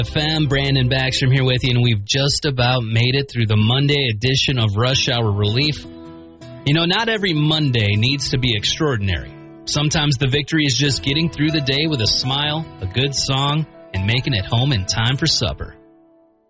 FM, Brandon Backstrom here with you, and we've just about made it through the Monday edition of Rush Hour Relief. You know, not every Monday needs to be extraordinary. Sometimes the victory is just getting through the day with a smile, a good song, and making it home in time for supper.